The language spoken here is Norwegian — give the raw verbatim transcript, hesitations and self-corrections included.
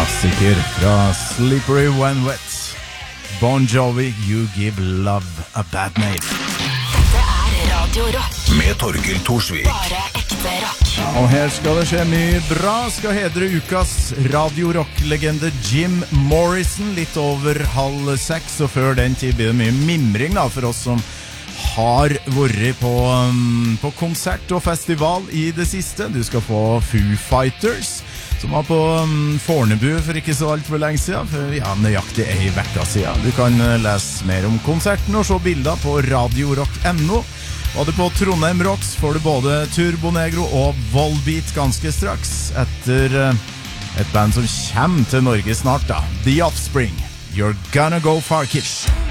klassiker fra Slippery When Wet. Bon Jovi, You Give Love a Bad Name. Dette er Radio Rock. Med Torgil Torsvik. Bare ekte rock. Og her skal det skje mye bra. Skal hedre ukas Radio Rock-legende Jim Morrison litt over halv seks. Og før den tid blir det mye mimring da, for oss som har vært på, um, på konsert og festival i det siste. Du skal få Foo Fighters, som var på um, Fornebu for ikke så alt for lenge siden, for ja, nøyaktig ei vekka siden. Du kan uh, lese mer om konserten og se bilder på radio rock punktum no. Og det på Trondheim Rocks får du både Turbo Negro og Volbeat ganske straks, etter uh, et band som kommer til Norge snart da. The Offspring, You're Gonna Go Far Kids.